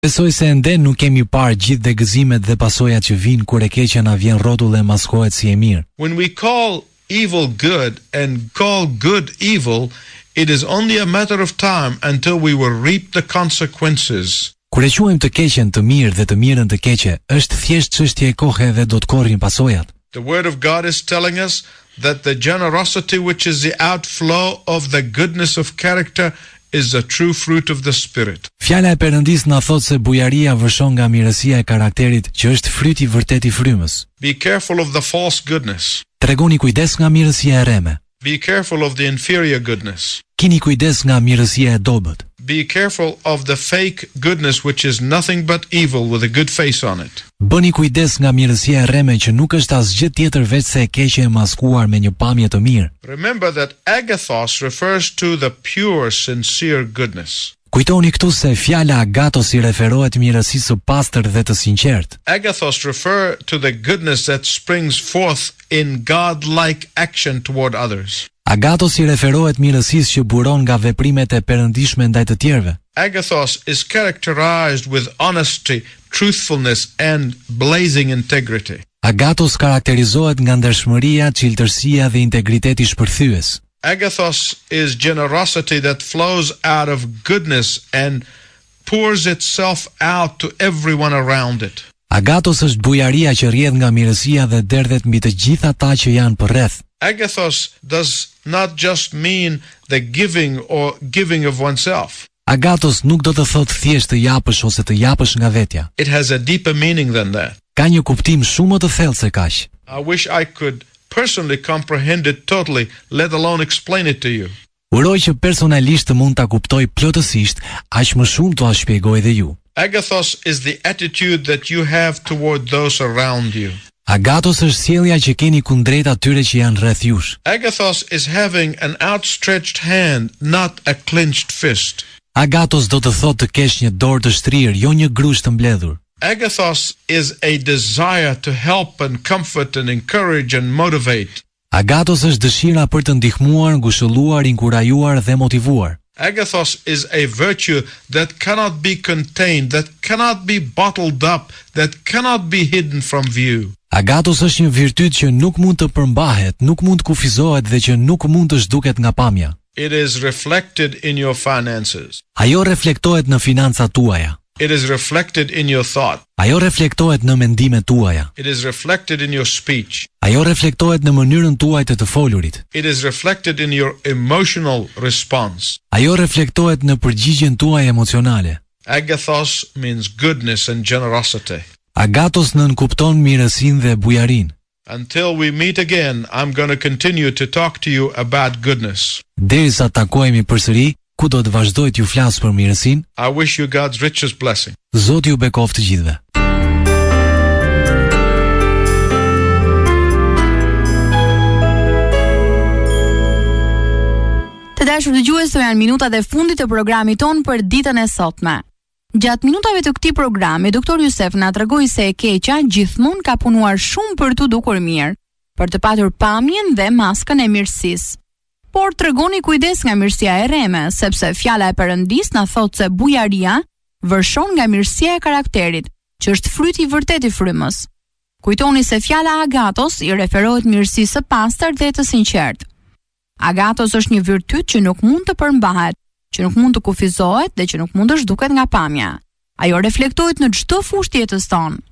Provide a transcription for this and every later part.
Besoj se ende nuk kemi parë gjithë dhe gëzimet dhe pasojat që vinë kur e keqja na vjen rrotull e maskohet si e mirë. When we call evil good and call good evil, it is only a matter of time until we will reap the consequences. Kur e quajmë të keqen të mirë dhe të mirën të keqe, është thjesht çështje e kohe dhe do të korrin pasojat. The word of God is telling us that the generosity which is the outflow of the goodness of character is the true fruit of the Spirit. Fjala e Perëndis na thot se bujaria vërshon nga mirësia e karakterit që është fryti vërtet i frymës. Be careful of the false goodness. Tregoni kujdes nga mirësia e rreme. Be careful of the inferior goodness. Kini kujdes nga mirësia e dobët. Be careful of the fake goodness which is nothing but evil with a good face on it. Bëni kujdes nga mirësia e rreme që nuk është asgjë tjetër veç se e keqe e maskuar me një pamje të mirë. Remember that agathos refers to the pure, sincere goodness. Kujtoni këtu se fjala agatos I referohet mirësisë së pastër dhe të sinqertë. Agathos refer to the goodness that springs forth in God-like action toward others. Agatos I referohet mirësisë që buron nga veprimet e perëndishme ndaj të tjerëve. Agathos is characterized with honesty, truthfulness and blazing integrity. Agatos karakterizohet nga ndershmëria, çiltërsia dhe integriteti shpërthyes. Agathos is generosity that flows out of goodness and pours itself out to everyone around it. Agatos është bujaria që rrjedh nga mirësia dhe derdhet mbi të gjithë ata që janë përreth. Agathos does not just mean the giving or giving of oneself. Agatos nuk do të thotë thjesht të japësh ose të japësh nga vetja. It has a deeper meaning than that. Ka një kuptim shumë më të thellë se kaq. I wish I could personally comprehend it totally, let alone explain it to you. Uroj që personalisht të mund ta kuptoj plotësisht, aq më shumë t'ua shpjegoj dhe ju. Agathos is the attitude that you have toward those around you. Agatos është sjellja që keni kundrejt atyre që janë rreth jush. Agathos is having an outstretched hand, not a clenched fist. Agatos do të thotë të kesh një dorë të shtrirë, jo një grush të mbledhur. Agathos is a desire to help and comfort and encourage and motivate. Agatos është dëshira për të ndihmuar, ngushëlluar, inkurajuar dhe motivuar. Agathos is a virtue that cannot be contained, that cannot be bottled up, that cannot be hidden from view. Agatos është një virtyt që nuk mund të përmbahet, nuk mund të kufizohet dhe që nuk mund të zhduket nga pamja. It is reflected in your finances. Ajo reflektohet në financat tuaja. It is reflected in your thought. Ajo reflektohet në mendimet tuaja. It is reflected in your speech. Ajo reflektohet në mënyrën tuaj të folurit. It is reflected in your emotional response. Ajo reflektohet në përgjigjen tuaj emocionale. Agathos means goodness and generosity. Agatos nënkupton mirësinë dhe bujarinë. Until we meet again, I'm going to continue to talk to you about goodness. Derisa takohemi përsëri, ku do të vazhdoj t'ju flas për mirësinë. I wish you God's richest blessing. Zoti ju bekoft të gjithëve. Të dashur dëgjues, këto janë minutat e fundit të programit ton për ditën e sotme. Gjatë minutave të këtij programi, doktor Jusef na tregoi se e keqja gjithmonë ka punuar shumë për t'u dukur mirë, për të patur pamjen dhe maskën e mirësisë. Por tregoni kujdes nga mirësia e rreme, sepse fjala e Perëndis na thotë se bujaria vërshon nga mirësia e karakterit, që është fryti I vërtet I frymës. Kujtoni se fjala agatos I referohet mirësisë së pastër dhe të sinqertë. Agatos është një virtyt që nuk mund të përmbahet, që nuk mund të kufizohet dhe që nuk mund të zhduket nga pamja. Ajo reflektohet në çdo fushë të jetës tonë.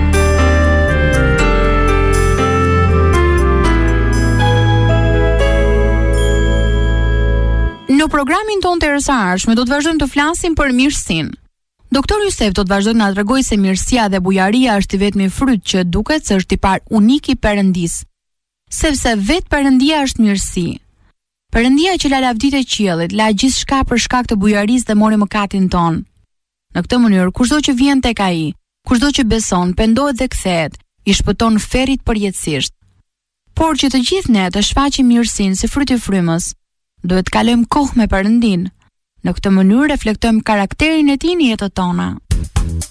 Në programin ton të erësarshme do të vazhdojmë të flasim për mirësinë. Doktor Jusef do të vazhdojë na tregojë se mirësia dhe bujaria është I vetmi fryt që duket se është I parë unik I Perëndis, sepse vetë Perëndia është mirësi. Perëndia që la lavdit e qiellit, la gjithçka për shkak të bujarisë dhe mori mëkatin ton. Në këtë mënyrë, kushdo që vjen tek ai, kushdo që beson, pendohet dhe kthehet, I shpëton ferrit përjetësisht. Por që të gjithë ne të shfaqim mirësinë si fryt I frymës, duhet të kalojmë kohë me Perëndin. Në këtë mënyrë reflektojmë karakterin e tij në jetën tona.